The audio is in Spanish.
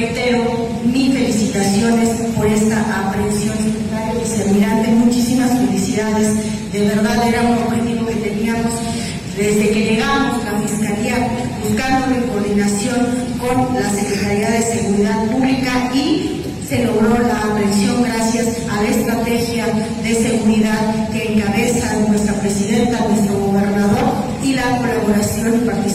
reitero mis felicitaciones por esta aprehensión, secretario vicealmirante. Muchísimas felicidades. De verdad era un objetivo que teníamos desde que llegamos a la Fiscalía, buscando en coordinación con la Secretaría de Seguridad Pública, y se logró la aprehensión gracias a la estrategia